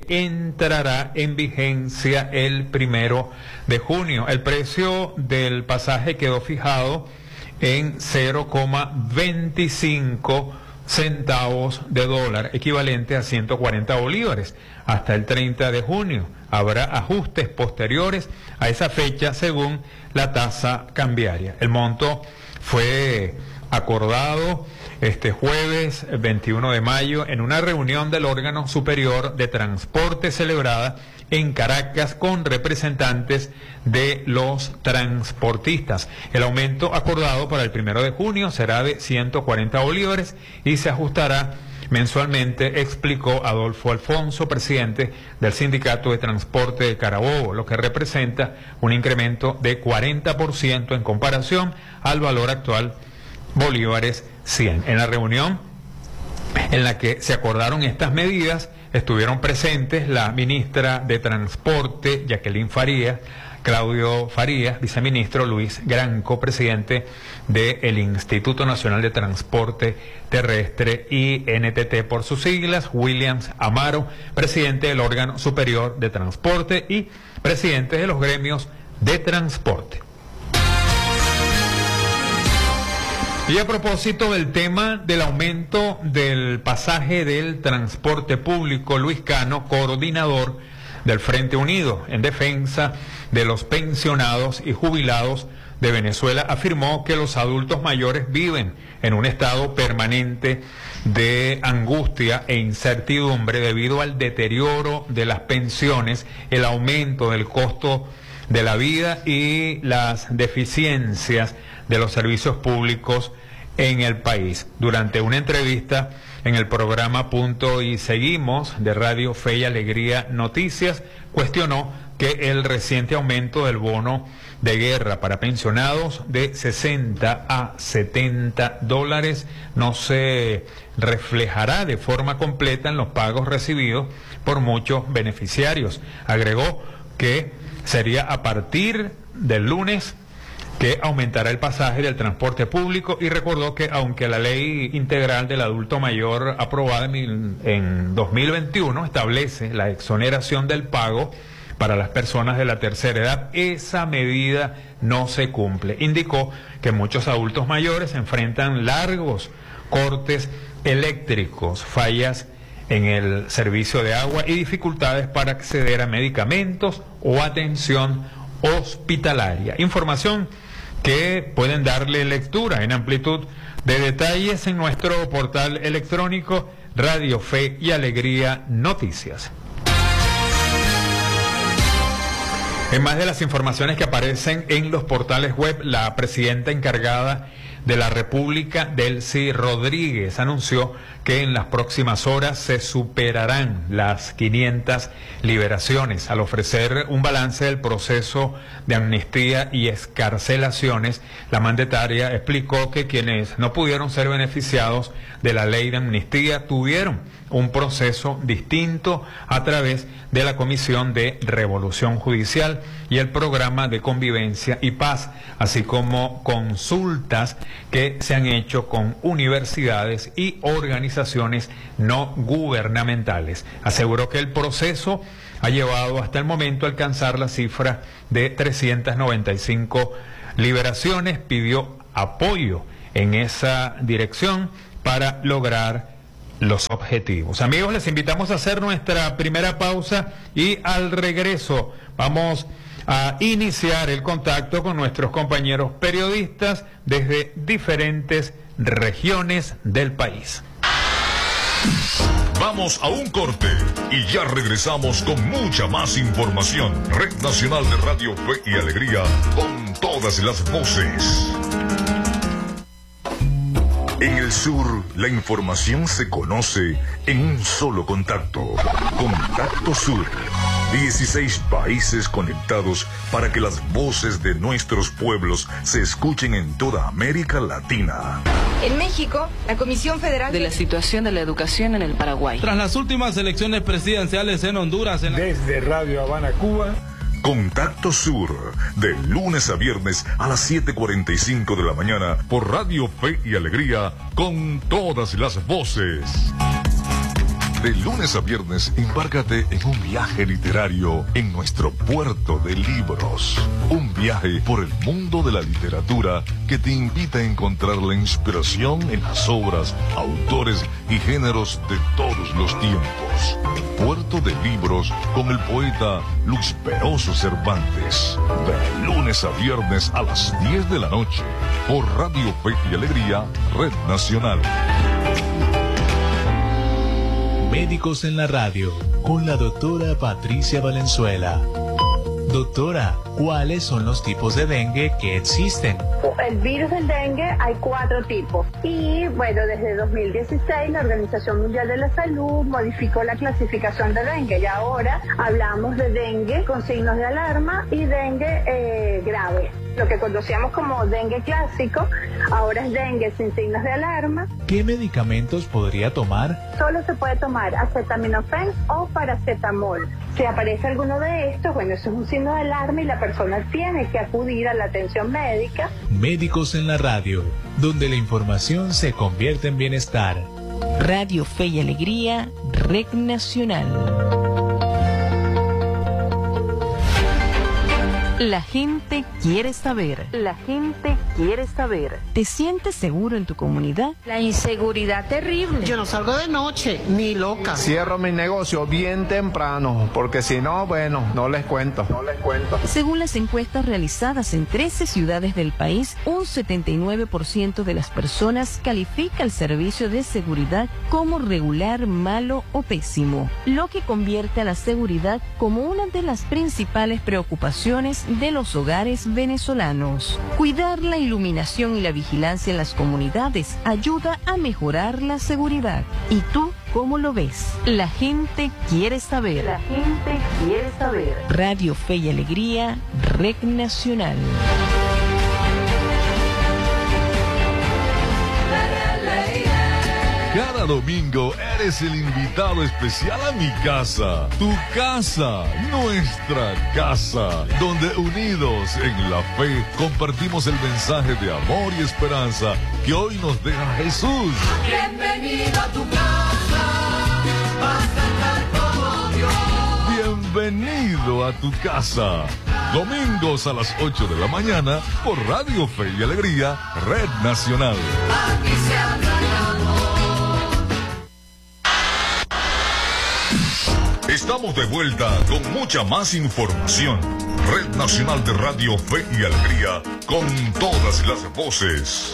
entrará en vigencia el 1 de junio. El precio del pasaje quedó fijado en 0,25 centavos de dólar, equivalente a 140 bolívares, hasta el 30 de junio. Habrá ajustes posteriores a esa fecha según la tasa cambiaria. El monto fue acordado este jueves 21 de mayo en una reunión del órgano superior de transporte celebrada en Caracas con representantes de los transportistas. El aumento acordado para el 1 de junio será de 140 bolívares y se ajustará mensualmente, explicó Adolfo Alfonso, presidente del Sindicato de Transporte de Carabobo, lo que representa un incremento de 40% en comparación al valor actual, bolívares 100. En la reunión en la que se acordaron estas medidas estuvieron presentes la ministra de Transporte, Jacqueline Farías, Claudio Farías, viceministro Luis Granco, presidente del Instituto Nacional de Transporte Terrestre, INTT por sus siglas, Williams Amaro, presidente del órgano superior de transporte y presidente de los gremios de transporte. Y a propósito del tema del aumento del pasaje del transporte público, Luis Cano, coordinador del Frente Unido en defensa de los pensionados y jubilados de Venezuela, afirmó que los adultos mayores viven en un estado permanente de angustia e incertidumbre debido al deterioro de las pensiones, el aumento del costo de la vida y las deficiencias de los servicios públicos en el país. Durante una entrevista en el programa Punto y Seguimos de Radio Fe y Alegría Noticias, cuestionó que el reciente aumento del bono de guerra para pensionados de 60 a 70 dólares no se reflejará de forma completa en los pagos recibidos por muchos beneficiarios. Agregó que sería a partir del lunes que aumentará el pasaje del transporte público y recordó que aunque la ley integral del adulto mayor aprobada en 2021 establece la exoneración del pago para las personas de la tercera edad, esa medida no se cumple. Indicó que muchos adultos mayores enfrentan largos cortes eléctricos, fallas en el servicio de agua y dificultades para acceder a medicamentos o atención hospitalaria. Información que pueden darle lectura en amplitud de detalles en nuestro portal electrónico Radio Fe y Alegría Noticias. En más de las informaciones que aparecen en los portales web, la presidenta encargada de la República, Delcy Rodríguez, anunció que en las próximas horas se superarán las 500 liberaciones. Al ofrecer un balance del proceso de amnistía y excarcelaciones, la mandataria explicó que quienes no pudieron ser beneficiados de la ley de amnistía tuvieron un proceso distinto a través de la Comisión de Revolución Judicial y el Programa de Convivencia y Paz, así como consultas que se han hecho con universidades y organizaciones no gubernamentales. Aseguró que el proceso ha llevado hasta el momento a alcanzar la cifra de 395 liberaciones. Pidió apoyo en esa dirección para lograr los objetivos. Amigos, les invitamos a hacer nuestra primera pausa y al regreso vamos a iniciar el contacto con nuestros compañeros periodistas desde diferentes regiones del país. Vamos a un corte y ya regresamos con mucha más información. Red Nacional de Radio Fe y Alegría, con todas las voces. En el sur, la información se conoce en un solo contacto. Contacto Sur. 16 países conectados para que las voces de nuestros pueblos se escuchen en toda América Latina. En México, la Comisión Federal de la situación de la educación en el Paraguay. Tras las últimas elecciones presidenciales en Honduras. Desde Radio Habana, Cuba. Contacto Sur, de lunes a viernes a las 7:45 de la mañana por Radio Fe y Alegría, con todas las voces. De lunes a viernes, embárcate en un viaje literario en nuestro puerto de libros. Un viaje por el mundo de la literatura que te invita a encontrar la inspiración en las obras, autores y géneros de todos los tiempos. Puerto de Libros con el poeta Luis Peroso Cervantes. De lunes a viernes a las 10 de la noche por Radio Fe y Alegría, Red Nacional. Médicos en la Radio, con la doctora Patricia Valenzuela. Doctora, ¿cuáles son los tipos de dengue que existen? El virus del dengue hay 4 tipos. Y bueno, desde 2016 la Organización Mundial de la Salud modificó la clasificación de dengue. Y ahora hablamos de dengue con signos de alarma y dengue grave. Lo que conocíamos como dengue clásico, ahora es dengue sin signos de alarma. ¿Qué medicamentos podría tomar? Solo se puede tomar acetaminofén o paracetamol. Si aparece alguno de estos, bueno, eso es un signo de alarma y la persona tiene que acudir a la atención médica. Médicos en la Radio, donde la información se convierte en bienestar. Radio Fe y Alegría, Red Nacional. La gente quiere saber. La gente quiere saber. ¿Te sientes seguro en tu comunidad? La inseguridad terrible. Yo no salgo de noche, ni loca. Cierro mi negocio bien temprano, porque si no, bueno, no les cuento. Según las encuestas realizadas en 13 ciudades del país, un 79% de las personas califica el servicio de seguridad como regular, malo o pésimo, lo que convierte a la seguridad como una de las principales preocupaciones de los hogares venezolanos. Cuidar la iluminación y la vigilancia en las comunidades ayuda a mejorar la seguridad. ¿Y tú cómo lo ves? La gente quiere saber. La gente quiere saber. Radio Fe y Alegría, Red Nacional. Cada domingo eres el invitado especial a mi casa, tu casa, nuestra casa, donde unidos en la fe compartimos el mensaje de amor y esperanza que hoy nos deja Jesús. Bienvenido a tu casa, vas a estar como Dios. Bienvenido a tu casa. Domingos a las 8 de la mañana por Radio Fe y Alegría, Red Nacional. Aquí se habla de amor. Estamos de vuelta con mucha más información. Red Nacional de Radio Fe y Alegría, con todas las voces.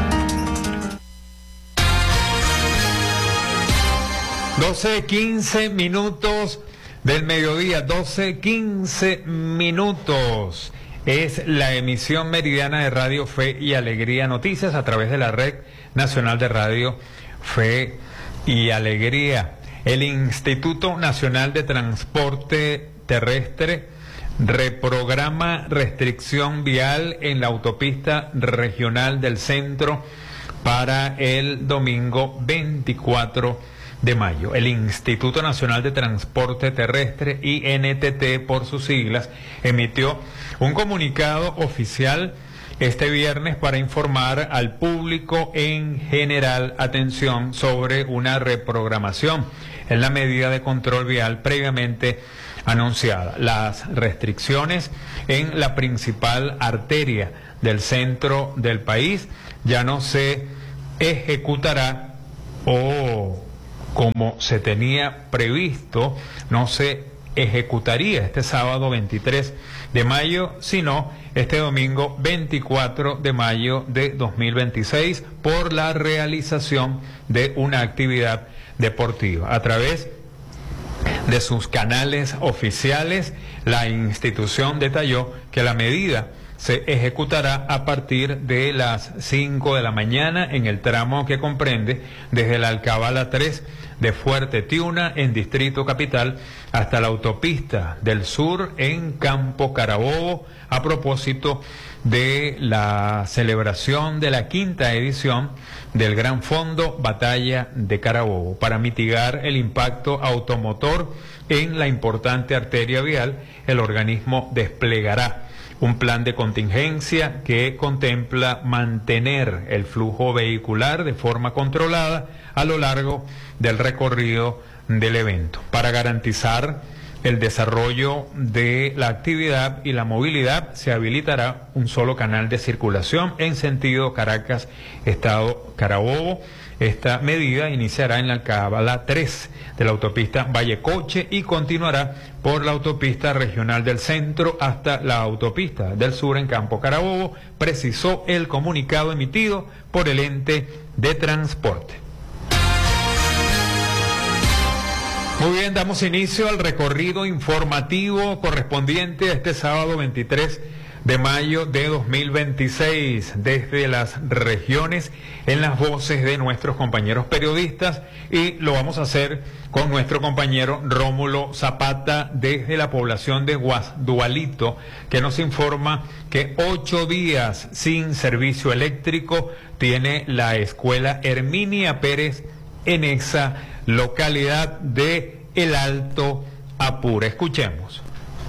12:15 minutos del mediodía, 12:15 minutos. Es la emisión meridiana de Radio Fe y Alegría Noticias a través de la Red Nacional de Radio Fe y Alegría. El Instituto Nacional de Transporte Terrestre reprograma restricción vial en la autopista regional del centro para el domingo 24 de mayo. El Instituto Nacional de Transporte Terrestre, INTT por sus siglas, emitió un comunicado oficial este viernes para informar al público en general, atención, sobre una reprogramación en la medida de control vial previamente anunciada. Las restricciones en la principal arteria del centro del país ya no se ejecutará, o como se tenía previsto, no se ejecutaría este sábado 23 de mayo, sino este domingo 24 de mayo de 2026 por la realización de una actividad deportiva. A través de sus canales oficiales, la institución detalló que la medida se ejecutará a partir de las 5 de la mañana en el tramo que comprende desde la Alcabala 3 de Fuerte Tiuna en Distrito Capital hasta la autopista del Sur en Campo Carabobo, a propósito de la celebración de la 5ª edición del Gran Fondo Batalla de Carabobo. Para mitigar el impacto automotor en la importante arteria vial, el organismo desplegará un plan de contingencia que contempla mantener el flujo vehicular de forma controlada a lo largo del recorrido del evento. Para garantizar el desarrollo de la actividad y la movilidad, se habilitará un solo canal de circulación en sentido Caracas, Estado Carabobo. Esta medida iniciará en la alcabala 3 de la autopista Vallecoche y continuará por la autopista regional del centro hasta la autopista del sur en Campo Carabobo, precisó el comunicado emitido por el ente de transporte. Muy bien, damos inicio al recorrido informativo correspondiente a este sábado 23 de mayo de 2026 desde las regiones en las voces de nuestros compañeros periodistas, y lo vamos a hacer con nuestro compañero Rómulo Zapata desde la población de Guasdualito, que nos informa que 8 días sin servicio eléctrico tiene la escuela Herminia Pérez en esa localidad de El Alto Apure. Escuchemos.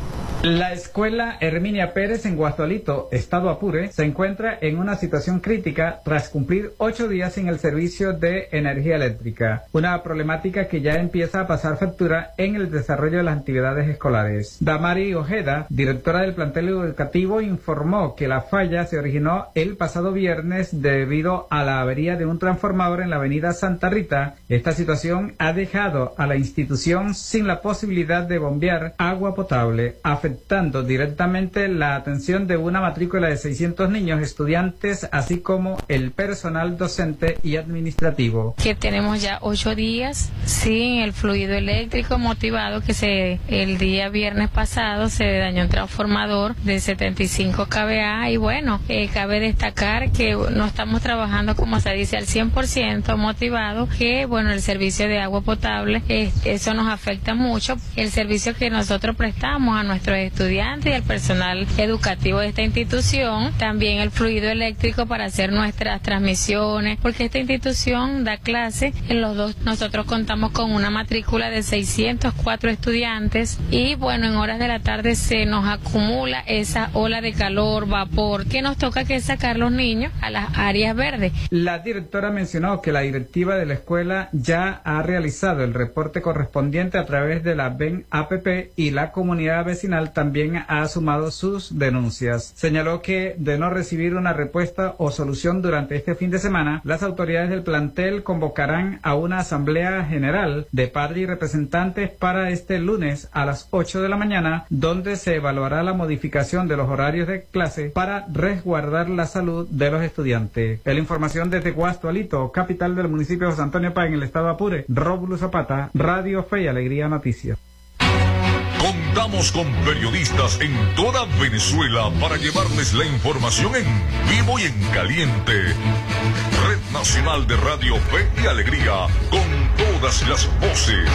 La escuela Herminia Pérez en Guasdualito, Estado Apure, se encuentra en una situación crítica tras cumplir 8 días sin el servicio de energía eléctrica, una problemática que ya empieza a pasar factura en el desarrollo de las actividades escolares. Damari Ojeda, directora del plantel educativo, informó que la falla se originó el pasado viernes debido a la avería de un transformador en la avenida Santa Rita. Esta situación ha dejado a la institución sin la posibilidad de bombear agua potable, afectando directamente la atención de una matrícula de 600 niños, estudiantes, así como el personal docente y administrativo. Que tenemos ya 8 días sin el fluido eléctrico, motivado que el día viernes pasado se dañó un transformador de 75 kVA y bueno, cabe destacar que no estamos trabajando, como se dice, al 100%, motivado que bueno, el servicio de agua potable, eso nos afecta mucho, el servicio que nosotros prestamos a nuestros estudiantes y al personal educativo de esta institución, también el fluido eléctrico para hacer nuestras transmisiones, porque esta institución da clase en los dos. Nosotros contamos con una matrícula de 604 estudiantes y bueno, en horas de la tarde se nos acumula esa ola de calor, vapor, que nos toca que sacar los niños a las áreas verdes. La directora mencionó que la directiva de la escuela ya ha realizado el reporte correspondiente a través de la BEN-APP y la comunidad vecinal también ha sumado sus denuncias. Señaló que de no recibir una respuesta o solución durante este fin de semana, las autoridades del plantel convocarán a una asamblea general de padres y representantes para este lunes a las 8 de la mañana, donde se evaluará la modificación de los horarios de clase para resguardar la salud de los estudiantes. La información desde Guasdualito, capital del municipio de José Antonio Páez, en el estado de Apure, Rómulo Zapata, Radio Fe y Alegría Noticias. Contamos con periodistas en toda Venezuela para llevarles la información en vivo y en caliente. Red Nacional de Radio Fe y Alegría, con todas las voces.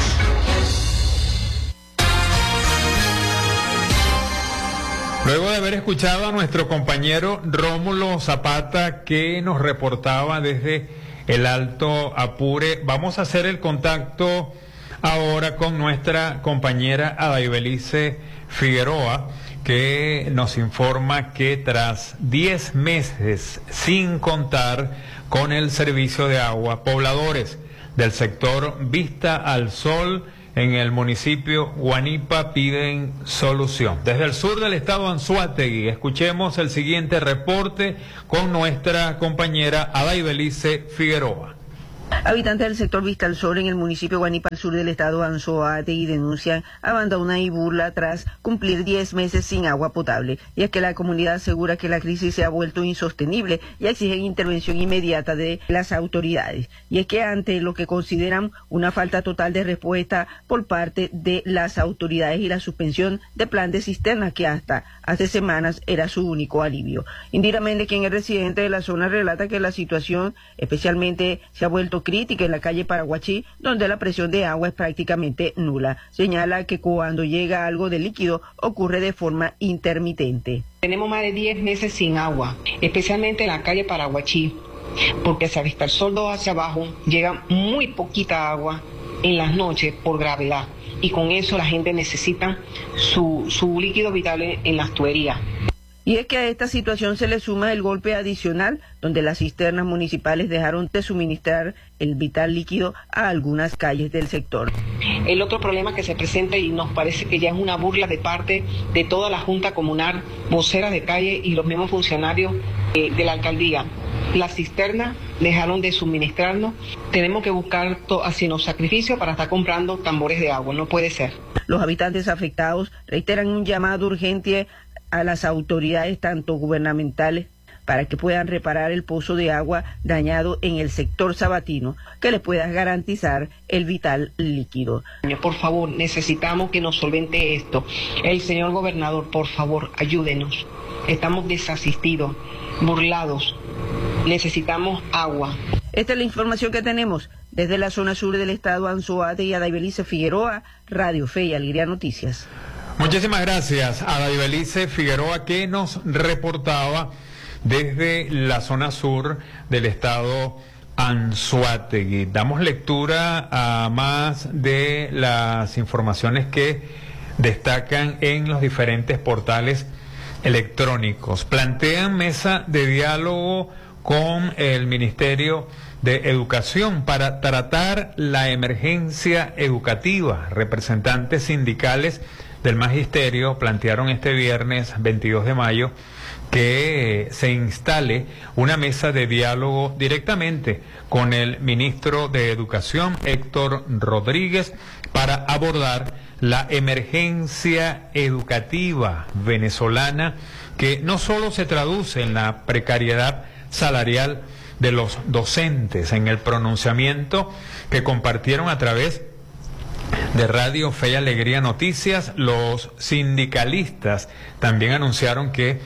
Luego de haber escuchado a nuestro compañero Rómulo Zapata, que nos reportaba desde El Alto Apure, vamos a hacer el contacto ahora con nuestra compañera Adaibelice Figueroa, que nos informa que tras 10 meses sin contar con el servicio de agua, pobladores del sector Vista al Sol en el municipio Guanipa piden solución. Desde el sur del estado Anzoátegui, escuchemos el siguiente reporte con nuestra compañera Adaibelice Figueroa. Habitantes del sector Vista al Sol en el municipio Guanipa, al sur del estado Anzoátegui, denuncian abandona y burla tras cumplir 10 meses sin agua potable. Y es que la comunidad asegura que la crisis se ha vuelto insostenible y exigen intervención inmediata de las autoridades. Y es que ante lo que consideran una falta total de respuesta por parte de las autoridades y la suspensión de plan de cisterna que hasta hace semanas era su único alivio. Indira Méndez, quien es residente de la zona, relata que la situación especialmente se ha vuelto crítica en la calle Paraguachí, donde la presión de agua es prácticamente nula. Señala que cuando llega algo de líquido ocurre de forma intermitente. Tenemos más de 10 meses sin agua, especialmente en la calle Paraguachí, porque hacia Vista al Sol 2 hacia abajo llega muy poquita agua en las noches por gravedad, y con eso la gente necesita su líquido vital en las tuberías. Y es que a esta situación se le suma el golpe adicional, donde las cisternas municipales dejaron de suministrar el vital líquido a algunas calles del sector. El otro problema que se presenta, y nos parece que ya es una burla de parte de toda la Junta Comunal, voceras de calle y los mismos funcionarios de la alcaldía. Las cisternas dejaron de suministrarnos, tenemos que buscar haciendo sacrificio para estar comprando tambores de agua, no puede ser. Los habitantes afectados reiteran un llamado urgente a las autoridades tanto gubernamentales para que puedan reparar el pozo de agua dañado en el sector sabatino, que les pueda garantizar el vital líquido. Por favor, necesitamos que nos solvente esto. El señor gobernador, por favor, ayúdenos. Estamos desasistidos, burlados. Necesitamos agua. Esta es la información que tenemos desde la zona sur del estado Anzoátegui y Adaibelice Figueroa, Radio Fe y Alegría Noticias. Muchísimas gracias a Adaibelice Figueroa, que nos reportaba desde la zona sur del estado Anzoátegui. Damos lectura a más de las informaciones que destacan en los diferentes portales electrónicos. Plantean mesa de diálogo con el Ministerio de Educación para tratar la emergencia educativa. Representantes sindicales del Magisterio plantearon este viernes 22 de mayo que se instale una mesa de diálogo directamente con el ministro de Educación, Héctor Rodríguez, para abordar la emergencia educativa venezolana, que no solo se traduce en la precariedad salarial de los docentes. En el pronunciamiento que compartieron a través de Radio Fe y Alegría Noticias, los sindicalistas también anunciaron que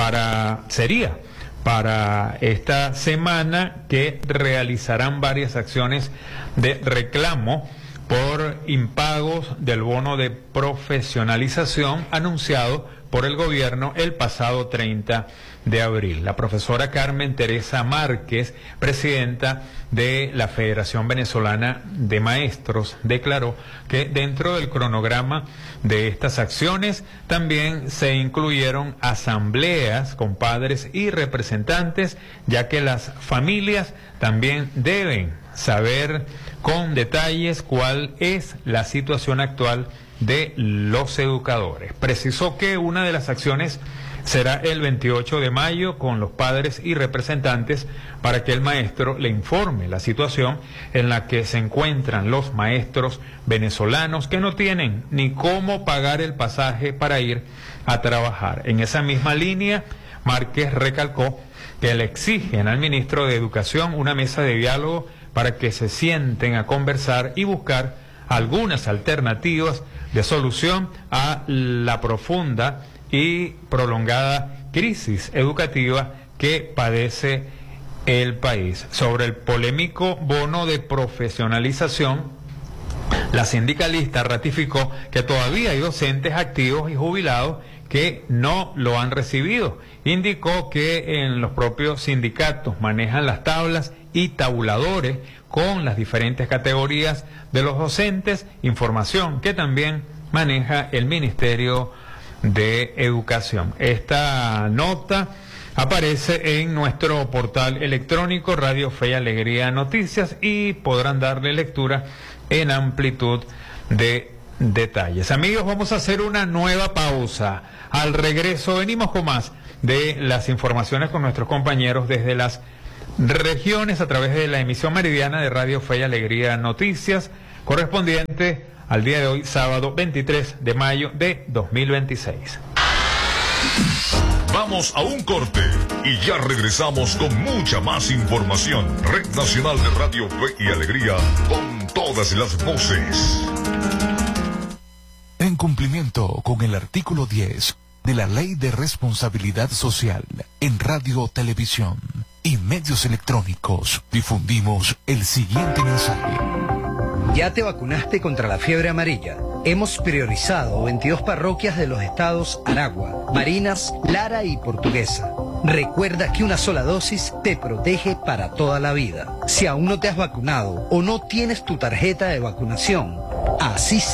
para esta semana que realizarán varias acciones de reclamo por impagos del bono de profesionalización anunciado por el gobierno el pasado 30 de abril. La profesora Carmen Teresa Márquez, presidenta de la Federación Venezolana de Maestros, declaró que dentro del cronograma de estas acciones también se incluyeron asambleas con padres y representantes, ya que las familias también deben saber con detalles cuál es la situación actual de los educadores. Precisó que una de las acciones será el 28 de mayo con los padres y representantes para que el maestro le informe la situación en la que se encuentran los maestros venezolanos que no tienen ni cómo pagar el pasaje para ir a trabajar. En esa misma línea, Márquez recalcó que le exigen al ministro de Educación una mesa de diálogo para que se sienten a conversar y buscar algunas alternativas de solución a la profunda y prolongada crisis educativa que padece el país. Sobre el polémico bono de profesionalización, la sindicalista ratificó que todavía hay docentes activos y jubilados que no lo han recibido. Indicó que en los propios sindicatos manejan las tablas y tabuladores con las diferentes categorías de los docentes, información que también maneja el Ministerio de Educación. Esta nota aparece en nuestro portal electrónico Radio Fe y Alegría Noticias y podrán darle lectura en amplitud de detalles. Amigos, vamos a hacer una nueva pausa. Al regreso venimos con más de las informaciones con nuestros compañeros desde las regiones a través de la emisión meridiana de Radio Fe y Alegría Noticias, correspondiente al día de hoy, sábado 23 de mayo de 2026. Vamos a un corte y ya regresamos con mucha más información. Red Nacional de Radio Fe y Alegría, con todas las voces. En cumplimiento con el artículo 10 de la Ley de Responsabilidad Social en Radio, Televisión y Medios Electrónicos, difundimos el siguiente mensaje. ¿Ya te vacunaste contra la fiebre amarilla? Hemos priorizado 22 parroquias de los estados Aragua, Barinas, Lara y Portuguesa. Recuerda que una sola dosis te protege para toda la vida. Si aún no te has vacunado o no tienes tu tarjeta de vacunación, así